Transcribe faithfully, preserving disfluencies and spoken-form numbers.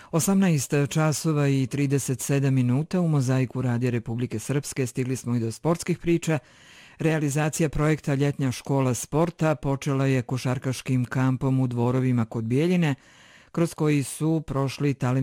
osamnaest časova i trideset sedam minuta u Mozaiku Radija Republike Srpske stigli smo i do sportskih priča. Realizacija projekta Ljetnja škola sporta počela je košarkaškim kampom u Dvorovima kod Bijeljine, kroz koji su prošli talentovani